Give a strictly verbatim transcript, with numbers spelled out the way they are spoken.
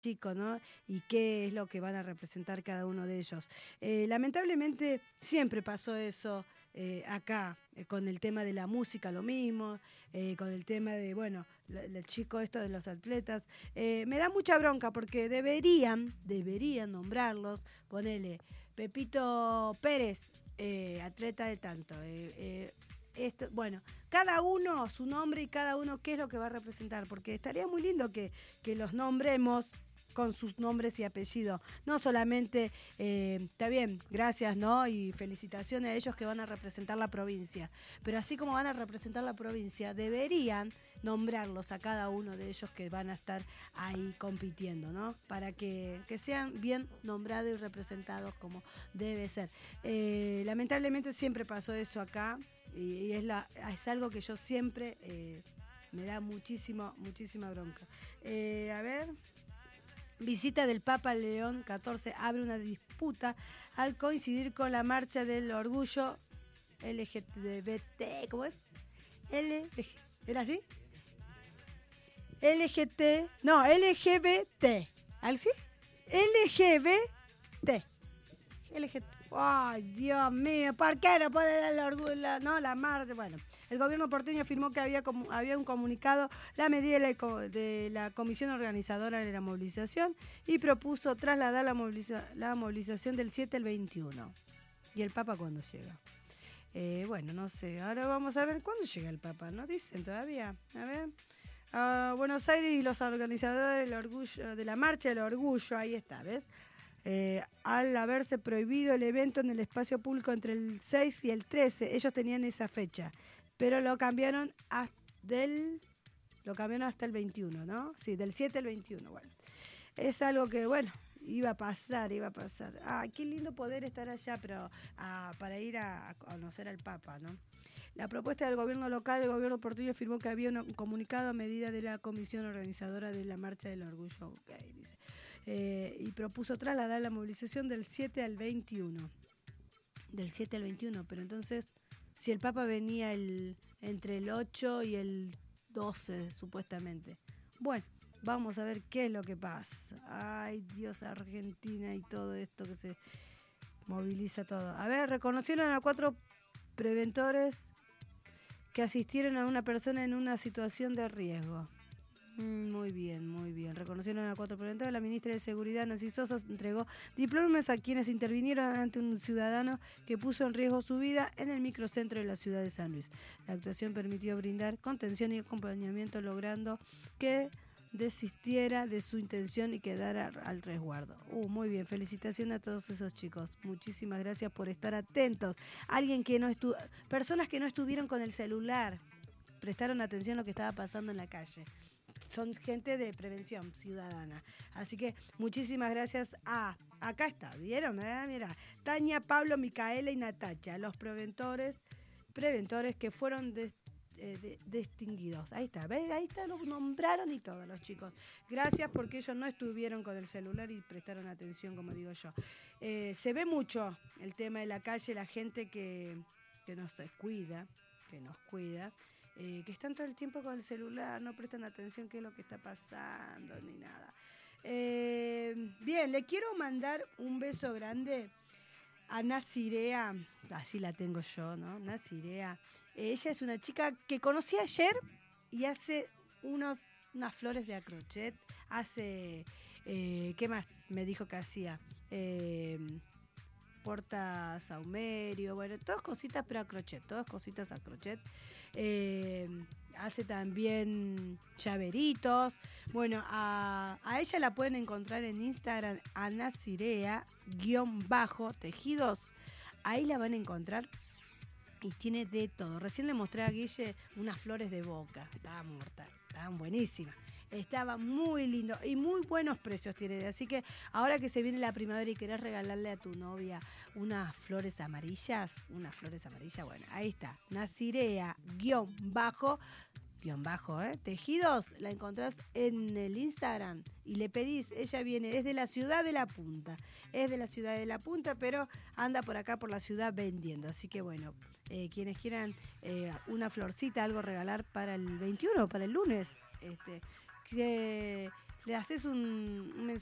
chicos, ¿no? Y qué es lo que van a representar cada uno de ellos. Eh, lamentablemente siempre pasó eso eh, acá, eh, con el tema de la música lo mismo, eh, con el tema de, bueno, el chico esto de los atletas. Eh, me da mucha bronca porque deberían, deberían nombrarlos, ponele, Pepito Pérez, eh, atleta de tanto, eh, eh, esto, bueno, cada uno su nombre y cada uno qué es lo que va a representar, porque estaría muy lindo que, que los nombremos con sus nombres y apellidos. No solamente, eh, está bien, gracias, ¿no? Y felicitaciones a ellos que van a representar la provincia. Pero así como van a representar la provincia, deberían nombrarlos a cada uno de ellos que van a estar ahí compitiendo, ¿no? Para que, que sean bien nombrados y representados como debe ser. Eh, lamentablemente siempre pasó eso acá y, y es, la, es algo que yo siempre... Eh, me da muchísimo, muchísima bronca. Eh, a ver... Visita del Papa León catorce abre una disputa al coincidir con la marcha del orgullo L G B T, ¿cómo es? L, ¿era así? L G T, no, L G B T, ¿así? L G B T. L G T. Ay, Dios mío, ¿por qué no puede dar el orgullo? La, no, la marcha, bueno. El gobierno porteño afirmó que había, como, había un comunicado la medida de la, de la comisión organizadora de la movilización y propuso trasladar la, moviliza, la movilización del siete al veintiuno. ¿Y el Papa cuándo llega? Eh, bueno, no sé. Ahora vamos a ver cuándo llega el Papa. ¿No dicen todavía? A ver. Uh, Buenos Aires y los organizadores del orgullo, de la marcha del orgullo, ahí está, ¿ves? Eh, al haberse prohibido el evento en el espacio público entre el seis y el trece, ellos tenían esa fecha, pero lo cambiaron hasta del, lo cambiaron hasta el veintiuno, ¿no? Sí, del siete al veintiuno, bueno. Es algo que, bueno, iba a pasar, iba a pasar. Ah, qué lindo poder estar allá, pero ah, para ir a, a conocer al Papa, ¿no? La propuesta del gobierno local, el gobierno porteño afirmó que había un comunicado a medida de la comisión organizadora de la Marcha del Orgullo, okay, dice. Eh, y propuso trasladar la movilización del siete al veintiuno. Del siete al veintiuno, pero entonces, si el Papa venía el, entre el ocho y el doce, supuestamente. Bueno, vamos a ver qué es lo que pasa. Ay, Dios, Argentina y todo esto que se moviliza todo. A ver, reconocieron a cuatro preventores que asistieron a una persona en una situación de riesgo. Muy bien, muy bien. Reconocieron a cuatro preventores. La ministra de Seguridad, Nancy Sosa, entregó diplomas a quienes intervinieron ante un ciudadano que puso en riesgo su vida en el microcentro de la ciudad de San Luis. La actuación permitió brindar contención y acompañamiento, logrando que desistiera de su intención y quedara al resguardo. Uh, muy bien, felicitaciones a todos esos chicos. Muchísimas gracias por estar atentos. Alguien que no estuvo, personas que no estuvieron con el celular, prestaron atención a lo que estaba pasando en la calle. Son gente de prevención ciudadana. Así que muchísimas gracias a... Acá está, ¿vieron? Eh, mira, Tania, Pablo, Micaela y Natacha, los preventores, preventores que fueron de, eh, de, distinguidos. Ahí está, ¿ves? Ahí está, los nombraron y todos los chicos. Gracias porque ellos no estuvieron con el celular y prestaron atención, como digo yo. Eh, se ve mucho el tema de la calle, la gente que, que nos cuida, que nos cuida. Eh, que están todo el tiempo con el celular, no prestan atención qué es lo que está pasando, ni nada. Eh, bien, le quiero mandar un beso grande a Nazirea, así la tengo yo, ¿no? Nazirea. Eh, ella es una chica que conocí ayer y hace unos, unas flores de crochet, hace, eh, ¿qué más me dijo que hacía? Eh, porta saumerio, bueno, todas cositas pero a crochet, todas cositas a crochet. Eh, hace también llaveritos. Bueno, a, a ella la pueden encontrar en Instagram, anacirea guión bajo tejidos. Ahí la van a encontrar y tiene de todo. Recién le mostré a Guille unas flores de boca, estaban mortal, estaban buenísimas. Estaba muy lindo y muy buenos precios tiene. Así que ahora que se viene la primavera y querés regalarle a tu novia unas flores amarillas, unas flores amarillas, bueno, ahí está. Nazirea, guión bajo, guión bajo, ¿eh? Tejidos, la encontrás en el Instagram y le pedís, ella viene desde la ciudad de La Punta. Es de la ciudad de La Punta, pero anda por acá por la ciudad vendiendo. Así que bueno, eh, quienes quieran eh, una florcita, algo regalar para el veintiuno, para el lunes, este... que le haces un, un mensaje